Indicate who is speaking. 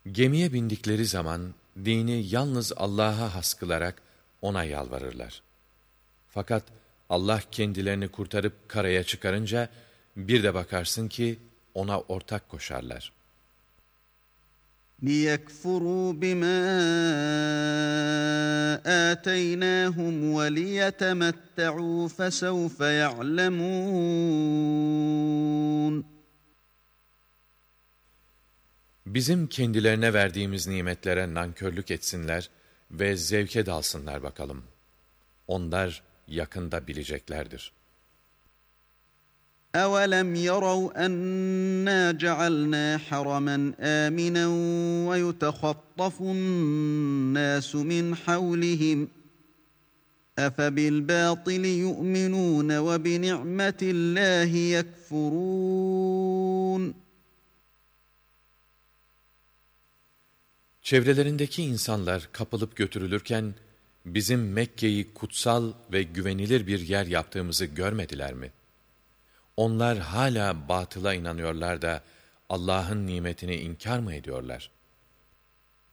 Speaker 1: Gemiye bindikleri zaman dini yalnız Allah'a has kılarak ona yalvarırlar. Fakat Allah kendilerini kurtarıp karaya çıkarınca bir de bakarsın ki ona ortak koşarlar.
Speaker 2: لِيَكْفُرُوا بِمَا آتَيْنَاهُمْ وَلِيَتَمَتَّعُوا فَسَوْفَ يَعْلَمُونَ
Speaker 1: Bizim kendilerine verdiğimiz nimetlere nankörlük etsinler ve zevke dalsınlar bakalım. Onlar yakında bileceklerdir.
Speaker 2: أَوَلَمْ يَرَوْا أَنَّا جَعَلْنَا حَرَمًا آمِنًا وَيُتَخَطَّفُ النَّاسُ مِنْ حَوْلِهِمْ أَفَبِالْبَاطِلِ يُؤْمِنُونَ وَبِنِعْمَةِ اللّٰهِ يَكْفُرُونَ
Speaker 1: Çevrelerindeki insanlar kapılıp götürülürken, bizim Mekke'yi kutsal ve güvenilir bir yer yaptığımızı görmediler mi? Onlar hala batıla inanıyorlar da Allah'ın nimetini inkar mı ediyorlar?